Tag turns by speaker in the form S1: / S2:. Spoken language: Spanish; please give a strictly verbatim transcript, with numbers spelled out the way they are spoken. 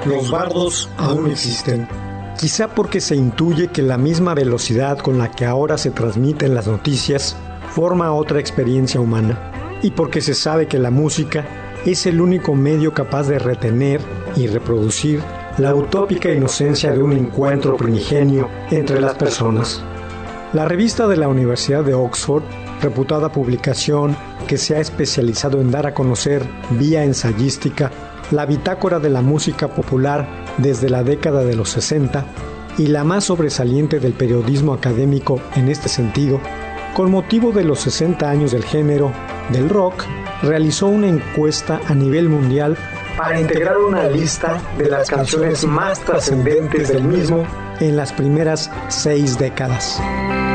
S1: los bardos aún existen. Quizá porque se intuye que la misma velocidad con la que ahora se transmiten las noticias forma otra experiencia humana, y porque se sabe que la música es el único medio capaz de retener y reproducir la utópica inocencia de un encuentro primigenio entre las personas. La revista de la Universidad de Oxford, reputada publicación que se ha especializado en dar a conocer vía ensayística la bitácora de la música popular desde la década de los sesenta y la más sobresaliente del periodismo académico en este sentido, con motivo de los sesenta años del género del rock, realizó una encuesta a nivel mundial para integrar una lista de las canciones más trascendentes del mismo en las primeras seis décadas.